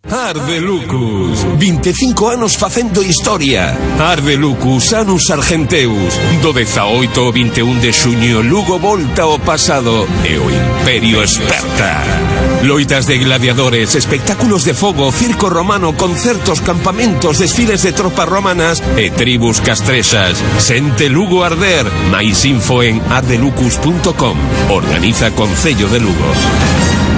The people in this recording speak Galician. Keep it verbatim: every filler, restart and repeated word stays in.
Ardelucus, vinte e cinco anos facendo historia. Ardelucus, Anus Argenteus. Do dezaoito ao vinte e un de xuño, Lugo volta ao pasado e o Imperio esperta. Loitas de gladiadores, espectáculos de fogo, circo romano, concertos, campamentos, desfiles de tropas romanas e tribus castrexas. Sente Lugo arder. Mais info en ardelucus punto com. Organiza Concello de Lugo.